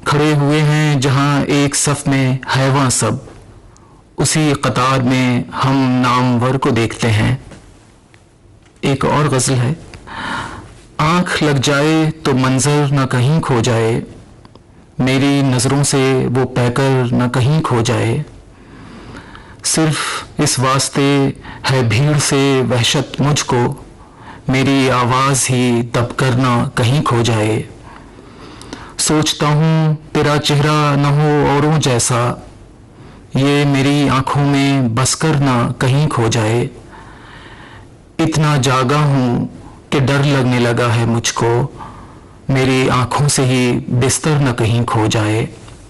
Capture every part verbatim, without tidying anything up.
کھڑے ہوئے ہیں جہاں ایک صف میں حیواں سب، اسی قطار میں ہم نامور کو دیکھتے ہیں۔ ایک اور غزل ہے، آنکھ لگ جائے تو منظر نہ کہیں کھو جائے، میری نظروں سے وہ پیکر نہ کہیں کھو جائے، صرف اس واسطے ہے بھیڑ سے وحشت مجھ کو، میری آواز ہی دب کر نہ کہیں کھو جائے، سوچتا ہوں تیرا چہرہ نہ ہو اوروں جیسا، یہ میری آنکھوں میں بس کر نہ کہیں کھو جائے، اتنا جاگا ہوں کہ ڈر لگنے لگا ہے مجھ کو، میری آنکھوں سے ہی بستر نہ کہیں کھو جائے۔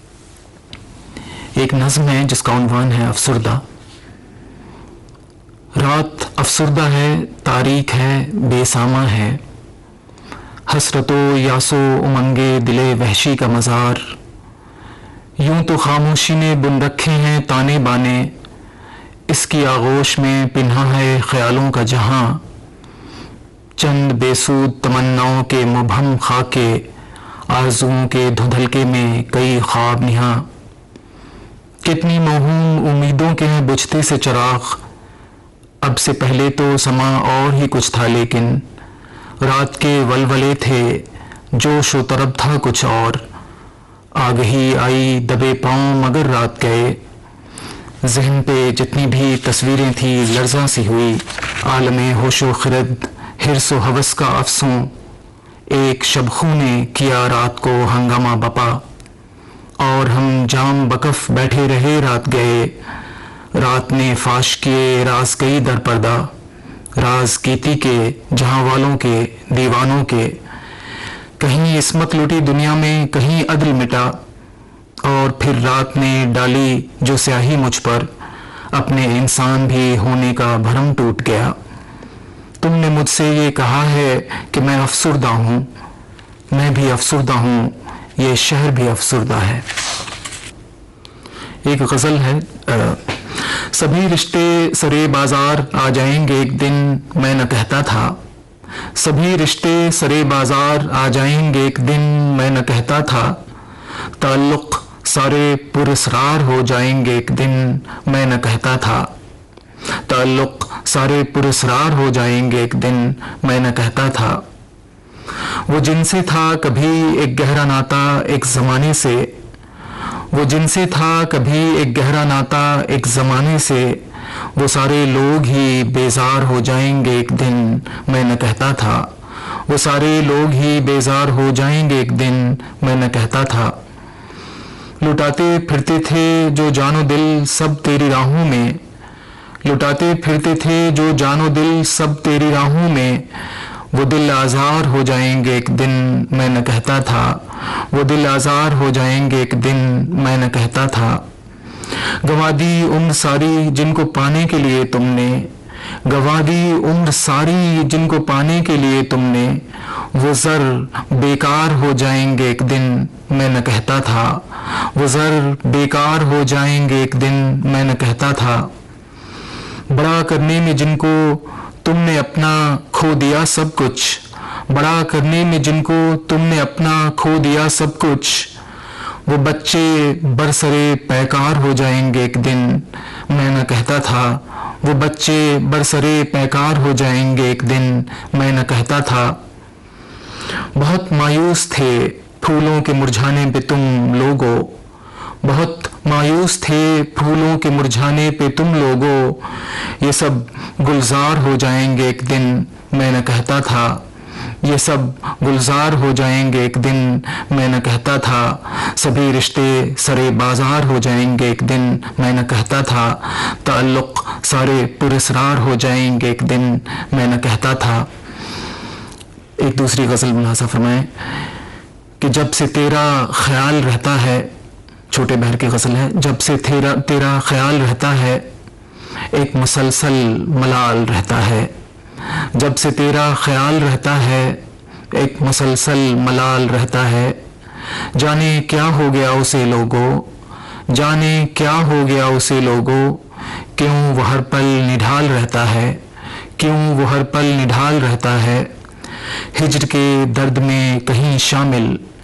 ایک نظم ہے جس کا عنوان ہے افسردہ۔ رات افسردہ ہے، تاریک ہے، بے ساما ہے، حسرت و یاس و امنگے دل وحشی کا مزار، یوں تو خاموشی نے بن رکھے ہیں تانے بانے، اس کی آغوش میں پنہا ہے خیالوں کا جہاں، چند بے سود تمناؤں کے مبہم خاکے، آرزوؤں کے دھندلکے میں کئی خواب نہاں، کتنی موہوم امیدوں کے ہیں بجھتے سے چراغ، اب سے پہلے تو سما اور ہی کچھ تھا لیکن رات کے ولولے تھے، جوش و طرب تھا کچھ اور، آگہی آئی دبے پاؤں مگر رات گئے، ذہن پہ جتنی بھی تصویریں تھیں لرزاں سی ہوئی، عالم ہوش و خرد حرص و ہوس کا افسوں، ایک شبخوں نے کیا رات کو ہنگامہ بپا، اور ہم جام بکف بیٹھے رہے رات گئے، رات نے فاش کیے راز کئی در پردہ، راز کیتی کے جہاں والوں کے دیوانوں کے، کہیں عصمت لٹی دنیا میں کہیں عدل مٹا، اور پھر رات نے ڈالی جو سیاہی مجھ پر، اپنے انسان بھی ہونے کا بھرم ٹوٹ گیا، تم نے مجھ سے یہ کہا ہے کہ میں افسردہ ہوں، میں بھی افسردہ ہوں، یہ شہر بھی افسردہ ہے۔ ایک غزل ہے، سبھی رشتے سرے بازار آ جائیں گے ایک دن، میں نہ کہتا تھا، سبھی رشتے سرے بازار آ جائیں گے ایک دن، میں نہ کہتا تھا، تعلق سارے پراسرار ہو جائیں گے ایک دن، میں نہ کہتا تھا، تعلق سارے پراسرار ہو جائیں گے ایک دن، میں نہ کہتا تھا، وہ جن سے تھا کبھی ایک گہرا ناتا ایک زمانے سے، وہ جن سے تھا کبھی ایک گہرا ناتا ایک زمانے سے، وہ سارے لوگ ہی بیزار ہو جائیں گے ایک دن، میں نہ کہتا تھا، وہ سارے لوگ ہی بیزار ہو جائیں گے ایک دن، میں نہ کہتا تھا، لٹاتے پھرتے تھے جو جان و دل سب تیری راہوں میں، لٹاتے پھرتے تھے جو جان و دل سب تیری راہوں میں، وہ دل آزار ہو جائیں گے ایک دن، میں نہ کہتا تھا، وہ دل آزار ہو جائیں گے ایک دن، میں نہ کہتا تھا، گنوا دی عمر ساری جن کو پانے کے لیے تم نے، گنوا دی عمر ساری جن کو پانے کے لیے تم نے، وہ زر بیکار ہو جائیں گے ایک دن، میں نہ کہتا تھا، وہ زر بیکار ہو جائیں گے ایک دن، میں نہ کہتا تھا، بڑا کرنے میں جن کو تم نے اپنا کھو دیا سب کچھ، بڑا کرنے میں جن کو تم نے اپنا کھو دیا سب کچھ، وہ بچے برسرے پیکار ہو جائیں گے ایک دن، میں نہ کہتا تھا، وہ بچے برسرے پیکار ہو جائیں گے ایک دن، میں نہ کہتا تھا، بہت مایوس تھے پھولوں کے مرجھانے پہ تم لوگو، بہت مایوس تھے پھولوں کے مرجھانے پہ تم لوگو، یہ سب گلزار ہو جائیں گے ایک دن، میں نہ کہتا تھا، یہ سب گلزار ہو جائیں گے ایک دن، میں نہ کہتا تھا، سبھی رشتے سرے بازار ہو جائیں گے ایک دن، میں نہ کہتا تھا، تعلق سارے پراسرار ہو جائیں گے ایک دن، میں نہ کہتا تھا۔ ایک دوسری غزل ملاحظہ فرمائیں کہ جب سے تیرا خیال رہتا ہے، چھوٹے بہر کی غزل ہے، جب سے تیرا تیرا خیال رہتا ہے ایک مسلسل ملال رہتا ہے، جب سے تیرا خیال رہتا ہے ایک مسلسل ملال رہتا ہے، جانے کیا ہو گیا اسے لوگو، جانے کیا ہو گیا اسے لوگو، کیوں وہ ہر پل نڈھال رہتا ہے، کیوں وہ ہر پل نڈھال رہتا ہے، ہجر کے درد میں کہیں شامل